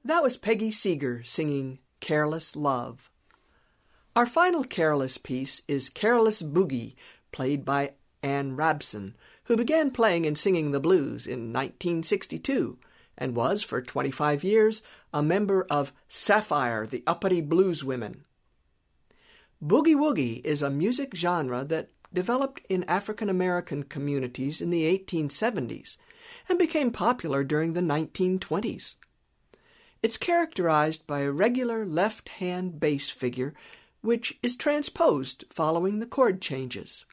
That was Peggy Seeger singing Careless Love. Our final Careless piece is Careless Boogie, played by Ann Rabson, who began playing and singing the blues in 1962 and was, for 25 years, a member of Sapphire, the Uppity Blues Women. Boogie Woogie is a music genre that developed in African American communities in the 1870s and became popular during the 1920s. It's characterized by a regular left-hand bass figure which is transposed following the chord changes.